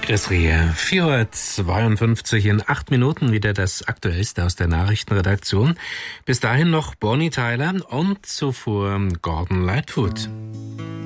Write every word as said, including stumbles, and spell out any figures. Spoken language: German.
Grüß vier Uhr zweiundfünfzig in acht Minuten wieder das Aktuellste aus der Nachrichtenredaktion. Bis dahin noch Bonnie Tyler und zuvor Gordon Lightfoot.